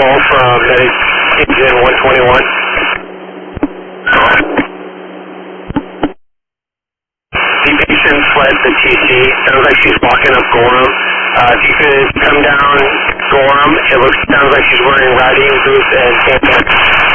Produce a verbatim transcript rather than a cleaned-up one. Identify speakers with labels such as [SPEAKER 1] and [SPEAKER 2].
[SPEAKER 1] call from Medic Engine one twenty-one. The patient fled the T C. Sounds like she's walking up Gorham. Uh, if you could come down Gorham, it looks sounds like she's wearing riding boots and sandals.